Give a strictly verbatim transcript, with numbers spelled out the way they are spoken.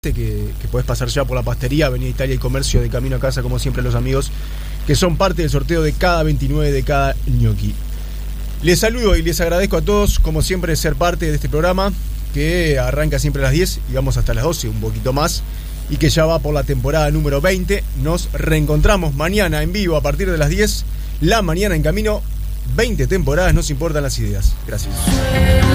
Que, que podés pasar ya por la pastería Avenida Italia y Comercio, de camino a casa, como siempre, los amigos que son parte del sorteo de cada veintinueve de cada ñoqui. Les saludo y les agradezco a todos, como siempre, ser parte de este programa que arranca siempre a las diez y vamos hasta las doce, un poquito más, y que ya va por la temporada número veinte. Nos reencontramos mañana en vivo a partir de las diez. La mañana en camino, veinte temporadas, nos importan las ideas. Gracias.